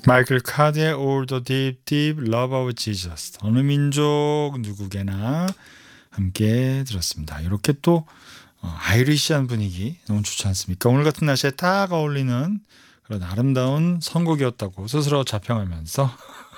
마이클 카드의 All the Deep Deep Love of Jesus. 어느 민족 누구게나 함께 들었습니다. 이렇게 또 아이리시한 분위기 너무 좋지 않습니까? 오늘 같은 날씨에 딱 어울리는 그런 아름다운 선곡이었다고 스스로 자평하면서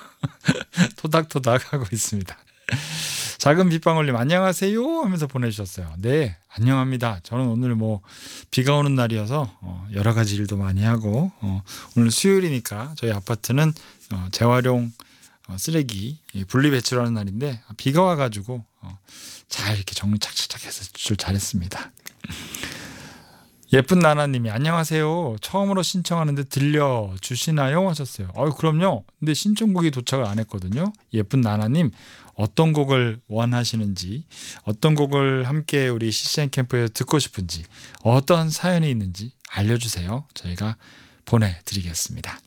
토닥토닥 하고 있습니다. 작은 빗방울님 안녕하세요 하면서 보내주셨어요. 네, 안녕합니다. 저는 오늘 비가 오는 날이어서 여러 가지 일도 많이 하고 오늘 수요일이니까 저희 아파트는 재활용 쓰레기 분리 배출하는 날인데 비가 와가지고 잘 이렇게 정리 착착착 해서 줄 잘했습니다. 예쁜 나나님이 안녕하세요. 처음으로 신청하는데 들려주시나요? 하셨어요. 그럼요. 근데 신청곡이 도착을 안 했거든요. 예쁜 나나님 어떤 곡을 원하시는지, 어떤 곡을 함께 우리 CCM 캠프에서 듣고 싶은지, 어떤 사연이 있는지 알려주세요. 저희가 보내드리겠습니다.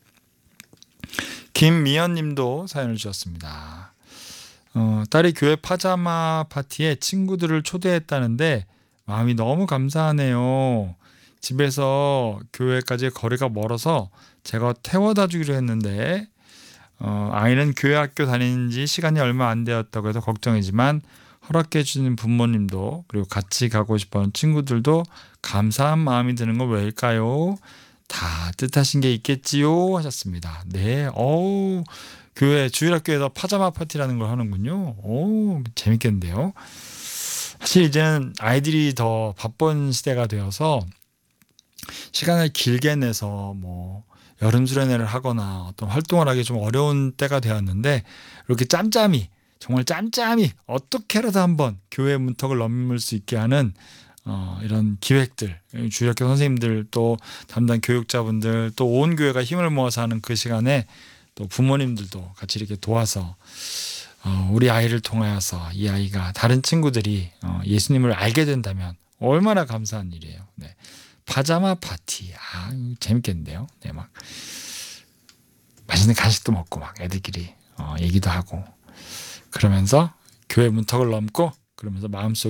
김미연 님도 사연을 주셨습니다. 딸이 교회 파자마 파티에 친구들을 초대했다는데 마음이 너무 감사하네요. 집에서 교회까지 거리가 멀어서 제가 태워다 주기로 했는데 아이는 교회 학교 다니는 지 시간이 얼마 안 되었다고 해서 걱정이지만 허락해 주는 부모님도 그리고 같이 가고 싶어하는 친구들도 감사한 마음이 드는 건 왜일까요? 다 뜻하신 게 있겠지요 하셨습니다. 네, 교회 주일학교에서 파자마 파티라는 걸 하는군요. 재밌겠는데요. 사실 이제는 아이들이 더 바쁜 시대가 되어서 시간을 길게 내서 여름 수련회를 하거나 어떤 활동을 하기 좀 어려운 때가 되었는데 이렇게 정말 짬짬이 어떻게라도 한번 교회 문턱을 넘을 수 있게 하는 이런 기획들, 주일학교 선생님들 또 담당 교육자분들 또 온 교회가 힘을 모아서 하는 그 시간에 또 부모님들도 같이 이렇게 도와서 우리 아이를 통하여서 이 아이가 다른 친구들이 예수님을 알게 된다면 얼마나 감사한 일이에요. 네. 파자마 파티. 재밌겠는데요. 네, 막 맛있는 간식도 먹고 막 애들끼리 얘기도 하고 그러면서 교회 문턱을 넘고 그러면서 마음속